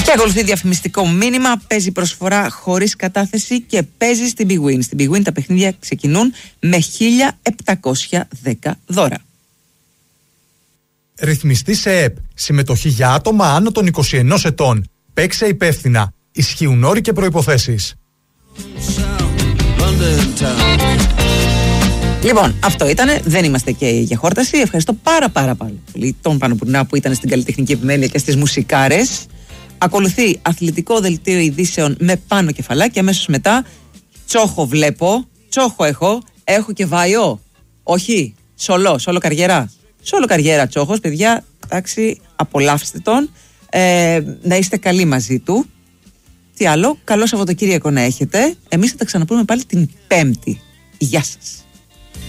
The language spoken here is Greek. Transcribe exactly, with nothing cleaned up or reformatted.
Και ακολουθεί διαφημιστικό μήνυμα. Παίζει προσφορά χωρίς κατάθεση και παίζει στην Big Win. Στην Big Win τα παιχνίδια ξεκινούν με χίλια επτακόσια δέκα δώρα. Ρυθμιστή σε ΕΕΠ. Συμμετοχή για άτομα άνω των είκοσι ένα ετών. Παίξε υπεύθυνα. Ισχύουν όροι και προϋποθέσεις. Λοιπόν, αυτό ήτανε. Δεν είμαστε και για χόρταση. Ευχαριστώ πάρα πάρα πολύ τον Πανοπουρνά που ήταν στην καλλιτεχνική επιμέλεια και στις μουσικάρες. Ακολουθεί αθλητικό δελτίο ειδήσεων με Πάνο Κεφαλάκη. Αμέσως μετά τσόχο βλέπω. Τσόχο έχω. Έχω και βάιο. Όχι. Σολό. Σολό καριέρα. Σολό καριέρα τσόχος. Παιδιά, εντάξει, απολαύστε τον. Ε, να είστε καλοί μαζί του. Τι άλλο. Καλό Σαββατοκύριακο να έχετε. Εμείς θα τα ξαναπούμε πάλι την Πέμπτη. Γεια σας.